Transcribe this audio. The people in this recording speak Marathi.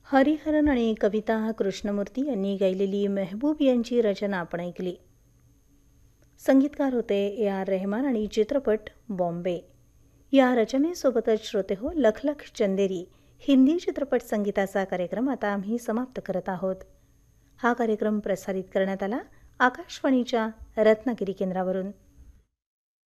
हरिहरन आणि कविता कृष्णमूर्ती यांनी गायलेली मेहबूब यांची रचना आपण ऐकली. संगीतकार होते A.R. रहमान आणि चित्रपट बॉम्बे. या रचनेसोबतच श्रोते हो, लख लख चंदेरी हिंदी चित्रपट संगीताचा कार्यक्रम आता आम्ही समाप्त करत आहोत. हा कार्यक्रम प्रसारित करण्यात आला आकाशवाणीच्या रत्नागिरी केंद्रावरून.